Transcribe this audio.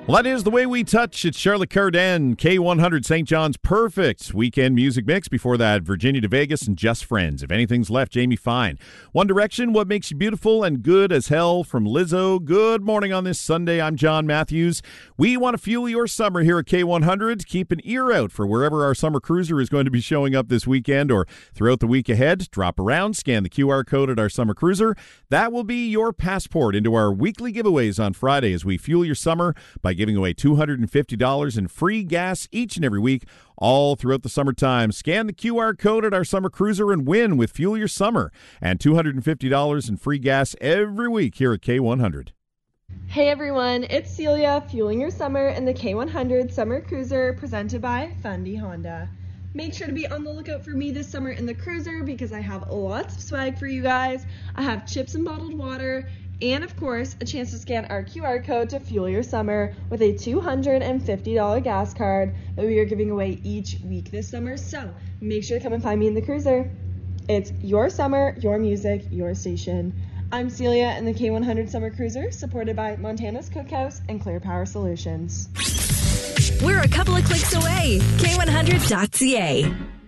Well, that is the way we touch. It's Charlotte Cardin, K100 St. John's Perfect weekend music mix. Before that, Virginia to Vegas and Just Friends. If anything's left, Jamie Fine. One Direction, What Makes You Beautiful and Good as Hell from Lizzo. Good morning on this Sunday. I'm John Matthews. We want to fuel your summer here at K100. Keep an ear out for wherever our summer cruiser is going to be showing up this weekend or throughout the week ahead. Drop around, scan the QR code at our summer cruiser. That will be your passport into our weekly giveaways on Friday as we fuel your summer by giving away $250 in free gas each and every week, all throughout the summertime. Scan the QR code at our summer cruiser and win with Fuel Your Summer and $250 in free gas every week here at K100. Hey everyone, it's Celia, fueling your summer in the K100 Summer Cruiser presented by Fundy Honda. Make sure to be on the lookout for me this summer in the cruiser because I have lots of swag for you guys. I have chips and bottled water, and of course, a chance to scan our QR code to fuel your summer with a $250 gas card that we are giving away each week this summer. So make sure to come and find me in the cruiser. It's your summer, your music, your station. I'm Celia in the K100 Summer Cruiser, supported by Montana's Cookhouse and Clear Power Solutions. We're a couple of clicks away. K100.ca.